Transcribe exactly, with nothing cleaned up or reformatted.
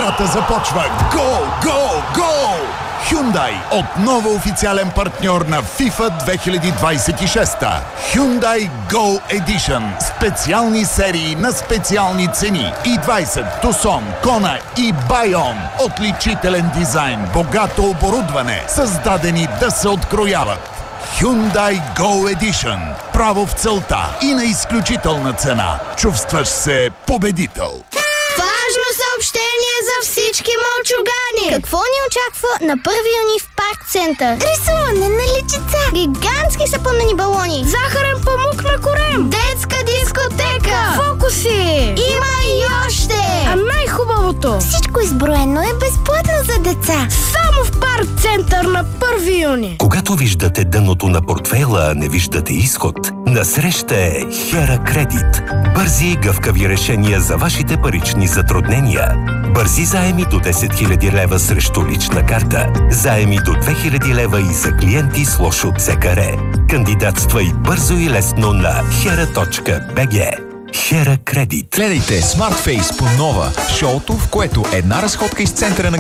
Играта започва! Гол! Гол! Гол! Hyundai, отново официален партньор на FIFA две хиляди двадесет и шеста. Hyundai Go Edition. Специални серии на специални цени. и двадесет, Tucson, Kona и Bayon. Отличителен дизайн, богато оборудване, създадени да се открояват. Hyundai Go Edition. Право в целта и на изключителна цена. Чувстваш се победител. Важно съобщение за всички мълчугани! Какво ни очаква на първи юни в Парк Център? Рисуване на личица! Гигантски сапунени балони! Захарен памук на корем! Детска дискотека! Фокуси! Има и още! А най-хубавото! Всичко изброено е безплатно за деца! Само в Парк Център на първи юни! Когато виждате дъното на портфейла, а не виждате изход, насреща е Хера Кредит. Бързи и гъвкави решения за вашите парични затруднения. Бързи заеми до десет хиляди лева срещу лична карта. Заеми до две хиляди лева и за клиенти с лошо ЦКР. Кандидатствай бързо и лесно на хера точка би джи. Хера Кредит. Гледайте Smart Face по Нова, шоуто, в което една разходка из центъра на